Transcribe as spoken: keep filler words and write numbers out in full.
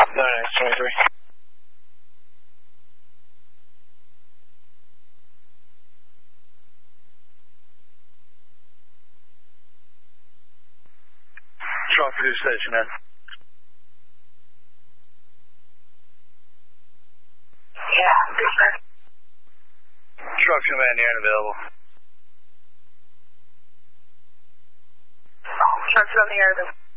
nine twenty-three. Truck to station then. Yeah, good sir. Truck command near and available. Oh, truck's on the air then.